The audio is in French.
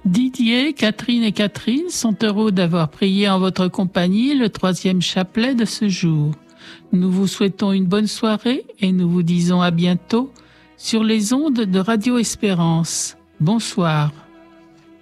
Didier, Catherine et Catherine sont heureux d'avoir prié en votre compagnie le 3e chapelet de ce jour. Nous vous souhaitons une bonne soirée et nous vous disons à bientôt sur les ondes de Radio Espérance. Bonsoir.